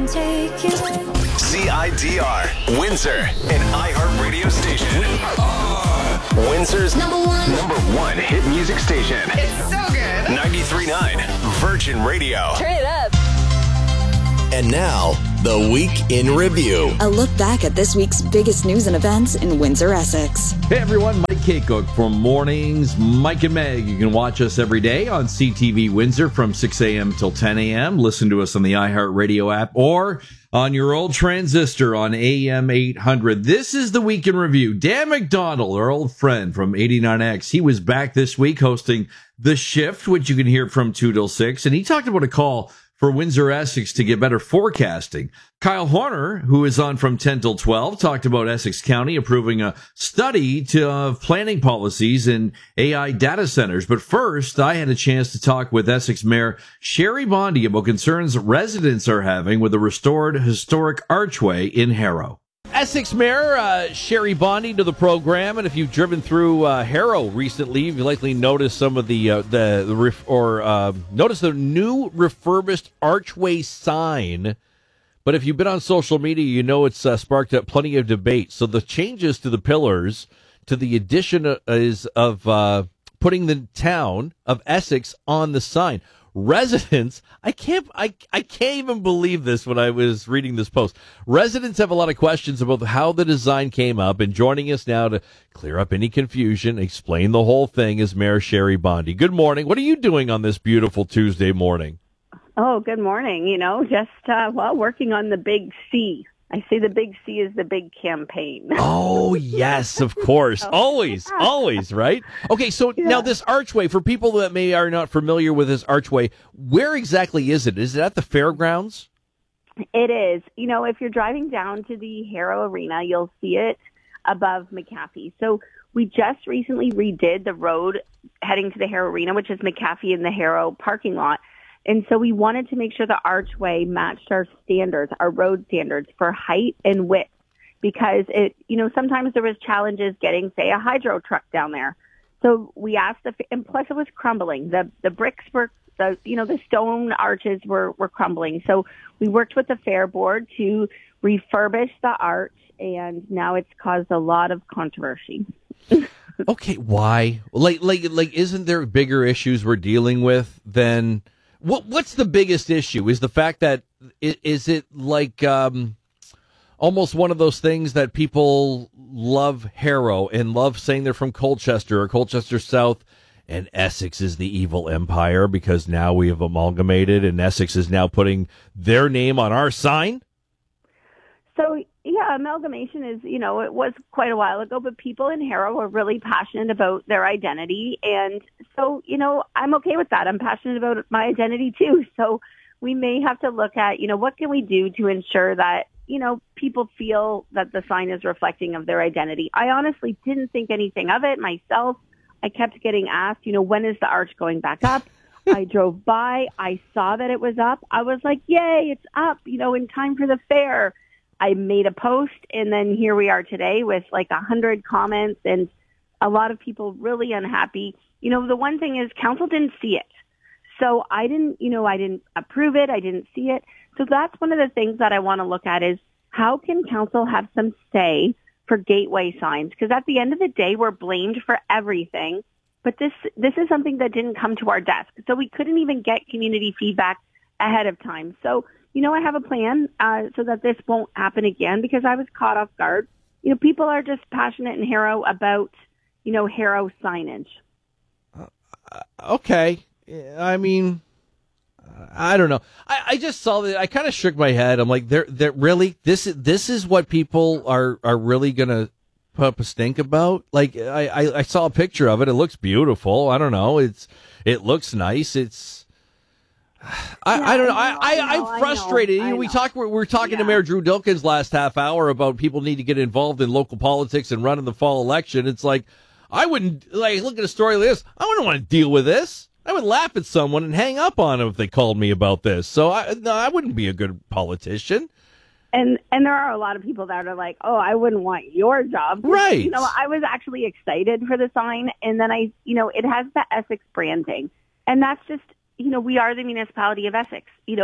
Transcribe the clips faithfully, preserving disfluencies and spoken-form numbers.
take you. C I D R, Windsor, an iHeartRadio station. We are Windsor's number one, number one hit music station. It's so good. ninety-three point nine Virgin Radio. Turn it up. And now, the Week in Review. A look back at this week's biggest news and events in Windsor, Essex. Hey everyone, Mike Kaycook from Mornings Mike and Meg. You can watch us every day on C T V Windsor from six a.m. till ten a.m. Listen to us on the iHeartRadio app or on your old transistor on A M eight hundred. This is the Week in Review. Dan McDonald, our old friend from eighty-nine X, he was back this week hosting The Shift, which you can hear from two till six, and he talked about a call for Windsor, Essex to get better forecasting. Kyle Horner, who is on from ten till twelve, talked about Essex County approving a study to uh, planning policies in A I data centers. But first, I had a chance to talk with Essex Mayor Sherry Bondi about concerns residents are having with the restored historic archway in Harrow. Essex Mayor uh, Sherry Bondi to the program, and if you've driven through uh, Harrow recently, you've likely noticed some of the uh, the, the ref- or uh, noticed the new refurbished archway sign. But if you've been on social media, you know it's uh, sparked up plenty of debate. So the changes to the pillars, to the addition of, is of uh, putting the town of Essex on the sign. Residents, I can't, I, I can't even believe this when I was reading this post. Residents have a lot of questions about how the design came up, and joining us now to clear up any confusion, explain the whole thing is Mayor Sherry Bondi. Good morning. What are you doing on this beautiful Tuesday morning? Oh, good morning. You know, just, uh, well, working on the big C. I say the big C is the big campaign. Oh, yes, of course. Always, always, right? Okay, so yeah. Now this archway, for people that may are not familiar with this archway, where exactly is it? Is it at the fairgrounds? It is. You know, if you're driving down to the Harrow Arena, you'll see it above McAfee. So we just recently redid the road heading to the Harrow Arena, which is McAfee in the Harrow parking lot. And so we wanted to make sure the archway matched our standards, our road standards for height and width, because it, you know, sometimes there was challenges getting, say, a hydro truck down there. So we asked the, and plus it was crumbling. The the bricks were, the you know, the stone arches were, were crumbling. So we worked with the Fair Board to refurbish the arch, and now it's caused a lot of controversy. Okay, why? Like, like, like, isn't there bigger issues we're dealing with than? What what's the biggest issue? Is the fact that is it like um, almost one of those things that people love Harrow and love saying they're from Colchester or Colchester South, and Essex is the evil empire because now we have amalgamated and Essex is now putting their name on our sign? So, yeah, amalgamation is, you know, it was quite a while ago, but people in Harrow are really passionate about their identity. And so, you know, I'm okay with that. I'm passionate about my identity too. So we may have to look at, you know, what can we do to ensure that, you know, people feel that the sign is reflecting of their identity. I honestly didn't think anything of it myself. I kept getting asked, you know, when is the arch going back up? I drove by. I saw that it was up. I was like, yay, it's up, you know, in time for the fair. I made a post, and then here we are today with like a hundred comments and a lot of people really unhappy. You know, the one thing is council didn't see it. So I didn't, you know, I didn't approve it. I didn't see it. So that's one of the things that I want to look at is how can council have some say for gateway signs? Because at the end of the day, we're blamed for everything. But this, this is something that didn't come to our desk. So we couldn't even get community feedback ahead of time. So you know, I have a plan uh, so that this won't happen again because I was caught off guard. You know, people are just passionate in Harrow about, you know, Harrow signage. Uh, okay. I mean, I don't know. I, I just saw that. I kind of shook my head. I'm like, they're, they're really, this is, this is what people are, are really going to put up a stink about. Like, I, I, I saw a picture of it. It looks beautiful. I don't know. It's, it looks nice. It's, I, yeah, I don't know. I, I, know, I, I know, I'm frustrated. I You know, know. we talked. We were talking yeah. to Mayor Drew Dilkins last half hour about people need to get involved in local politics and run in the fall election. It's like I wouldn't like look at a story like this. I wouldn't want to deal with this. I would laugh at someone and hang up on them if they called me about this. So I, no, I wouldn't be a good politician. And and there are a lot of people that are like, oh, I wouldn't want your job. Right. You know, I was actually excited for the sign, and then I, you know, it has the Essex branding, and that's just. You know, we are the municipality of Essex. You know,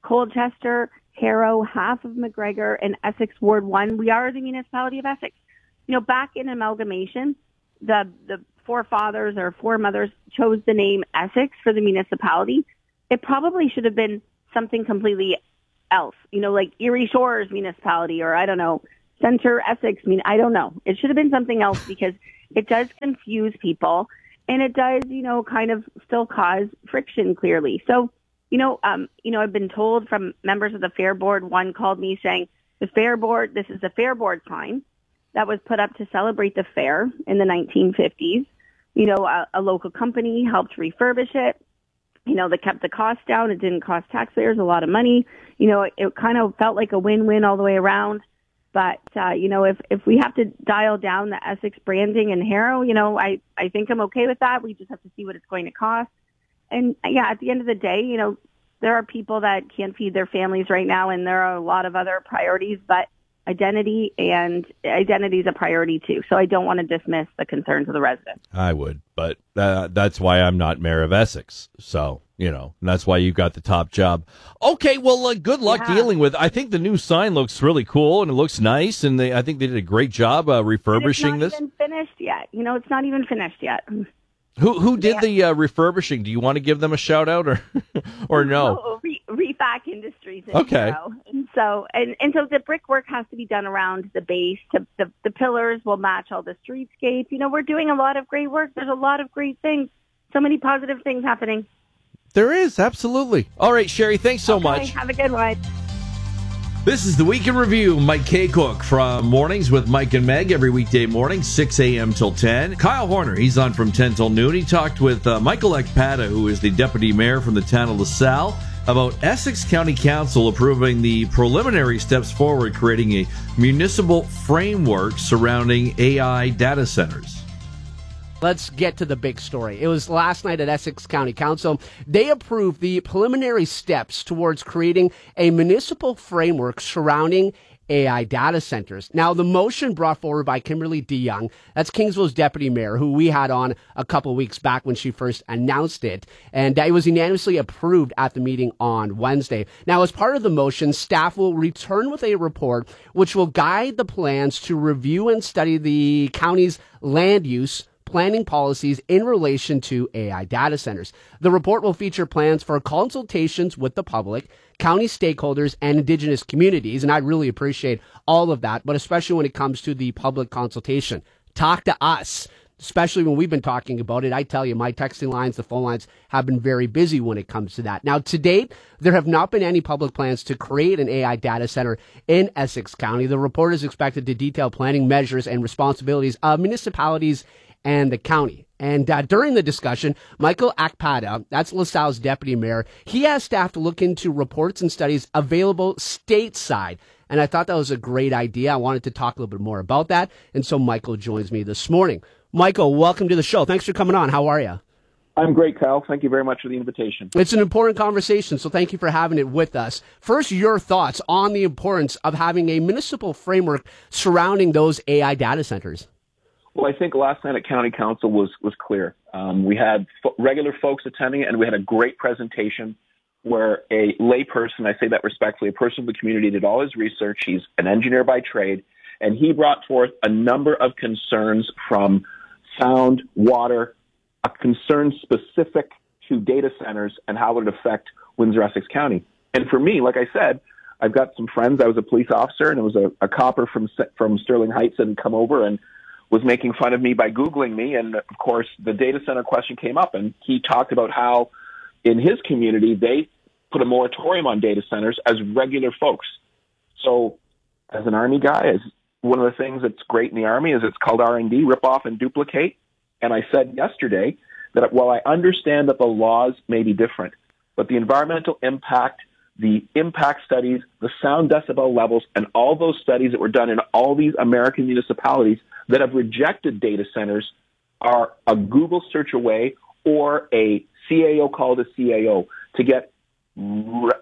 Colchester, Harrow, half of McGregor, and Essex Ward one. We are the municipality of Essex. You know, back in amalgamation, the the forefathers or foremothers chose the name Essex for the municipality. It probably should have been something completely else, you know, like Erie Shores Municipality, or I don't know, Center Essex. I mean, I don't know. It should have been something else because it does confuse people, and it does, you know, kind of still cause friction clearly. So, you know, um, you know, I've been told from members of the Fair Board, one called me saying the Fair Board, this is the Fair Board sign that was put up to celebrate the fair in the nineteen fifties. You know, a, a local company helped refurbish it. You know, they kept the cost down. It didn't cost taxpayers a lot of money. You know, it, it kind of felt like a win-win all the way around. But, uh, you know, if, if we have to dial down the Essex branding in Harrow, you know, I, I think I'm okay with that. We just have to see what it's going to cost. And, yeah, at the end of the day, you know, there are people that can't feed their families right now, and there are a lot of other priorities, but identity and identity is a priority too. So I don't want to dismiss the concerns of the residents. I would, but uh, that's why I'm not mayor of Essex. So, you know, and that's why you got the top job. Okay, well, uh, good luck Yeah. dealing with. I think the new sign looks really cool and it looks nice, and they, I think they did a great job uh, refurbishing And it's this. not even finished yet. You know, it's not even finished yet. Who who did the uh, refurbishing? Do you want to give them a shout out or or no? Oh, Re- Refac Industries in Okay. Harrow. And so, and, and so the brickwork has to be done around the base. To, the, the pillars will match all the streetscape. You know, we're doing a lot of great work. There's a lot of great things. So many positive things happening. There is, absolutely. All right, Sherry, thanks so Okay, much. have a good one. This is the Week in Review. Mike K. Cook from Mornings with Mike and Meg every weekday morning, six a.m. till ten. Kyle Horner, he's on from ten till noon. He talked with uh, Michael Ekpata, who is the deputy mayor from the town of LaSalle, about Essex County Council approving the preliminary steps forward, creating a municipal framework surrounding A I data centers. Let's get to the big story. It was last night at Essex County Council. They approved the preliminary steps towards creating a municipal framework surrounding A I data centers. Now, the motion brought forward by Kimberly DeYoung, that's Kingsville's deputy mayor, who we had on a couple weeks back when she first announced it, and it was unanimously approved at the meeting on Wednesday. Now, as part of the motion, staff will return with a report which will guide the plans to review and study the county's land use planning policies in relation to A I data centers. The report will feature plans for consultations with the public, county stakeholders, and Indigenous communities, and I'd really appreciate all of that, but especially when it comes to the public consultation. Talk to us, especially when we've been talking about it. I tell you, my texting lines, the phone lines have been very busy when it comes to that. Now, to date, there have not been any public plans to create an A I data center in Essex County. The report is expected to detail planning measures and responsibilities of municipalities and the county. And uh, during the discussion, Michael Ekpata, that's LaSalle's deputy mayor, he asked staff to look into reports and studies available stateside. And I thought that was a great idea. I wanted to talk a little bit more about that. And so Michael joins me this morning. Michael, welcome to the show. Thanks for coming on. How are you? I'm great, Kyle. Thank you very much for the invitation. It's an important conversation, so thank you for having it with us. First, your thoughts on the importance of having a municipal framework surrounding those A I data centers. Well, I think last night at County Council was was clear. Um, we had fo- regular folks attending, and we had a great presentation where a layperson, I say that respectfully, a person of the community did all his research. He's an engineer by trade, and he brought forth a number of concerns from sound, water, a concern specific to data centers and how it would affect Windsor-Essex County. And for me, like I said, I've got some friends. I was a police officer, and it was a, a copper from from Sterling Heights that had come over and was making fun of me by Googling me. And, of course, the data center question came up, and he talked about how in his community they put a moratorium on data centers as regular folks. So as an Army guy, as one of the things that's great in the Army is it's called R and D, rip off and duplicate. And I said yesterday that while I understand that the laws may be different, but the environmental impact, the impact studies, the sound decibel levels, and all those studies that were done in all these American municipalities that have rejected data centers are a Google search away or a C A O call to C A O to get re-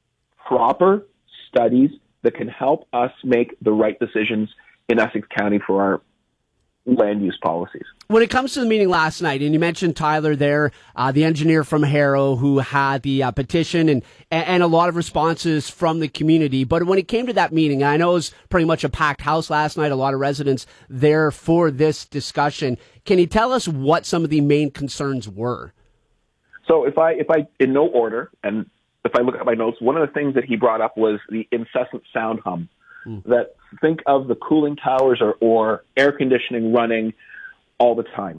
proper studies that can help us make the right decisions in Essex County for our land use policies. When it comes to the meeting last night, and you mentioned Tyler there, uh, the engineer from Harrow who had the uh, petition and, and a lot of responses from the community. But when it came to that meeting, I know it was pretty much a packed house last night, a lot of residents there for this discussion. Can you tell us what some of the main concerns were? So if I, if I, in no order, and if I look at my notes, one of the things that he brought up was the incessant sound hum. Mm. That think of the cooling towers or, or air conditioning running all the time.